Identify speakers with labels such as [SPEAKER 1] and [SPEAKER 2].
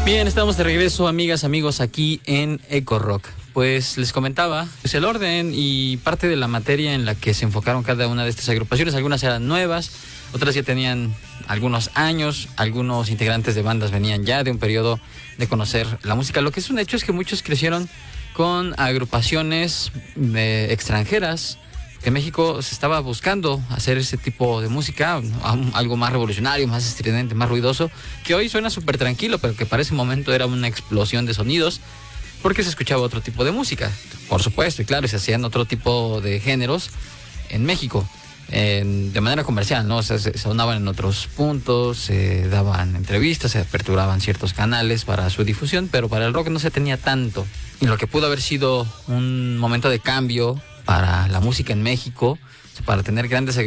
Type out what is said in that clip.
[SPEAKER 1] Bien, estamos de regreso, amigas, amigos, aquí en Eco Rock. Pues les comentaba, pues el orden y parte de la materia en la que se enfocaron cada una de estas agrupaciones. Algunas eran nuevas, otras ya tenían algunos años, algunos integrantes de bandas venían ya de un periodo de conocer la música. Lo que es un hecho es que muchos crecieron con agrupaciones extranjeras. En México se estaba buscando hacer ese tipo de música, algo más revolucionario, más estridente, más ruidoso, que hoy suena súper tranquilo, pero que para ese momento era una explosión de sonidos, porque se escuchaba otro tipo de música, por supuesto, y claro, se hacían otro tipo de géneros en México, de manera comercial, ¿no? O sea, se sonaban en otros puntos, se daban entrevistas, se aperturaban ciertos canales para su difusión, pero para el rock no se tenía tanto. Y lo que pudo haber sido un momento de cambio para la música en México, para tener grandes